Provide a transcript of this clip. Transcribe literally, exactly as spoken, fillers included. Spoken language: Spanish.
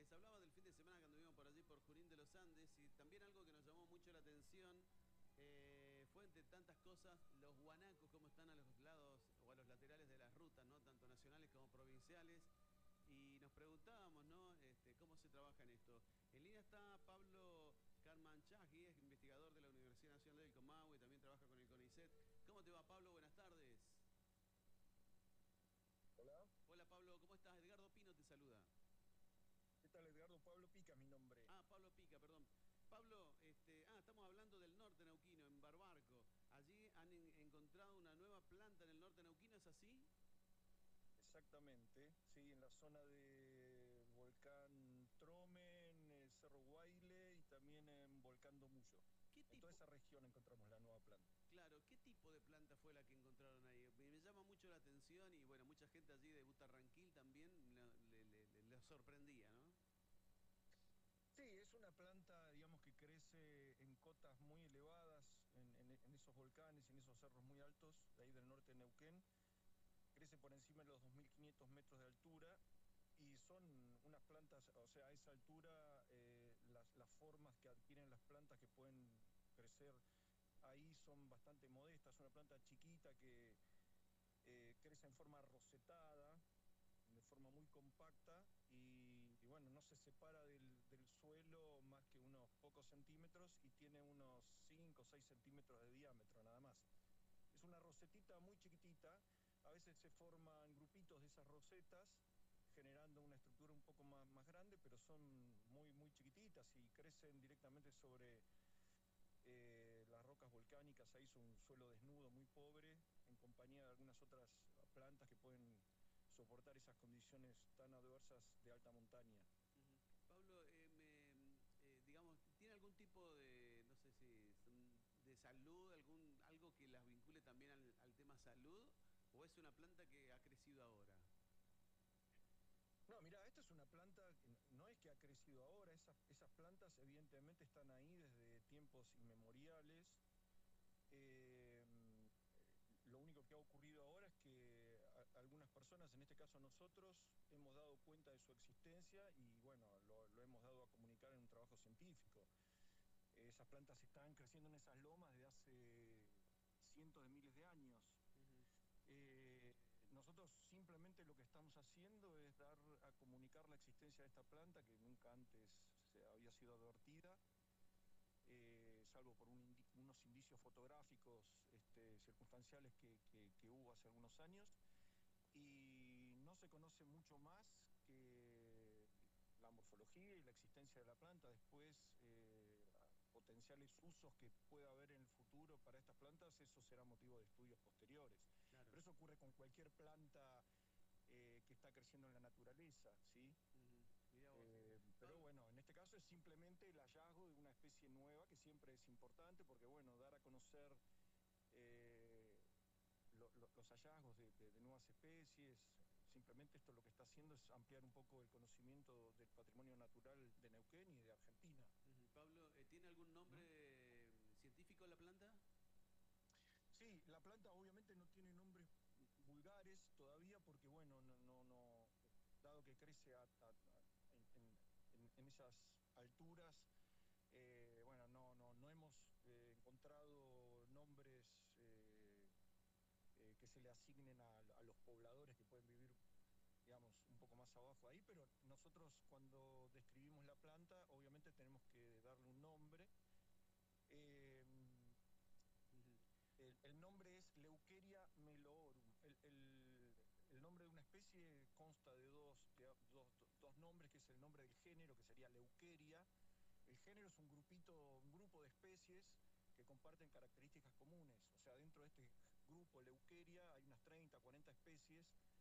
les hablaba del fin de semana que anduvimos por allí por Junín de los Andes y también algo que nos llamó mucho la atención eh, fue entre tantas cosas los guanacos, cómo están a los lados o a los laterales de las rutas, ¿no? Tanto nacionales como provinciales. Y nos preguntábamos, ¿no? Este, ¿cómo se trabaja en esto? En línea está Pablo Carmanchagui, es investigador de la Universidad Nacional del Comahue, también trabaja con el CONICET. ¿Cómo te va, Pablo? Buenas tardes. Hola, Hola, Pablo, ¿cómo estás? Edgardo Pino te saluda. ¿qué tal Edgardo? Pablo Pica, mi nombre. Ah, Pablo Pica, perdón. Pablo, este, ah, estamos hablando del norte neuquino, en Barbarco. Allí han en- encontrado una nueva planta en el norte neuquino, ¿es así? Exactamente, sí, en la zona de Volcán Tromen, eh, Cerro Guaile y también en Volcán Domullo. ¿Qué En toda tipo, esa región encontramos la nueva planta. claro, qué tipo de planta fue la que encontraron ahí? Me, me llama mucho la atención y bueno, mucha gente allí de Butarranquil también le, le- le- le- le sorprendía, ¿no? Sí, es una planta, digamos, que crece en cotas muy elevadas, en, en- en esos volcanes, en esos cerros muy altos, de ahí del norte de Neuquén. Crece por encima de los dos mil quinientos metros de altura y son unas plantas, o sea, a esa altura, eh, las, las formas que adquieren las plantas que pueden crecer ahí son bastante modestas. Es una planta chiquita que eh, crece en forma rosetada, de forma muy compacta y, y bueno, no se separa del, del suelo más que unos pocos centímetros y tiene unos cinco o seis centímetros de diámetro nada más. Es una rosetita muy chiquitita, a veces se forman grupitos de esas rosetas generando una estructura un poco más, más grande, pero son muy, muy chiquititas y crecen directamente sobre eh, las rocas volcánicas. Ahí es un suelo desnudo muy pobre, en compañía de algunas otras plantas que pueden soportar esas condiciones tan adversas de alta montaña. Ujú. Pablo, eh, me, eh, digamos, ¿tiene algún tipo de, no sé si, son de salud, algún, algo que las vincule también al, al tema salud? ¿O es una planta que ha crecido ahora? No, mira, esta es una planta, que no es que ha crecido ahora, esas, esas plantas evidentemente están ahí desde tiempos inmemoriales. Eh, lo único que ha ocurrido ahora es que a, algunas personas, en este caso nosotros, hemos dado cuenta de su existencia y bueno, lo, lo hemos dado a comunicar en un trabajo científico. Eh, esas plantas están creciendo en esas lomas desde hace cientos de miles de años. Ujú. Eh, nosotros simplemente lo que estamos haciendo es dar a comunicar la existencia de esta planta que nunca antes se había sido advertida, eh, salvo por un indi unos indicios fotográficos este, circunstanciales que, que, que hubo hace algunos años. Y no se conoce mucho más que la morfología y la existencia de la planta. Después, eh, potenciales usos que pueda haber en el futuro para estas plantas, eso será motivo de estudios posteriores. Claro. Pero eso ocurre con cualquier planta eh, que está creciendo en la naturaleza, ¿sí? Ujú. Mirá vos. Eh, pero Pablo, bueno, en este caso es simplemente el hallazgo de una especie nueva que siempre es importante porque, bueno, dar a conocer eh, lo, lo, los hallazgos de, de, de, nuevas especies, simplemente esto lo que está haciendo es ampliar un poco el conocimiento del patrimonio natural de Neuquén y de Argentina. ujú. Pablo, eh, ¿tiene algún nombre ¿Mm? eh, científico la planta? Sí, la planta obviamente no tiene nombres vulgares todavía porque, bueno, no, no, no dado que crece a, a, a, en, en, en, esas alturas, eh, bueno, no, no, no hemos eh, encontrado nombres eh, eh, que se le asignen a, a los pobladores que pueden vivir, digamos, un poco más abajo ahí, pero nosotros cuando describimos la planta, obviamente tenemos que darle un nombre. Eh, Ujú. el, el, nombre es Leukeria meloorum. El, el, el, nombre de una especie consta de dos, de dos, dos nombres, que es el nombre del género, que sería Leukeria. El género es un grupito, un grupo de especies que comparten características comunes. O sea, dentro de este grupo Leukeria hay unas treinta, cuarenta especies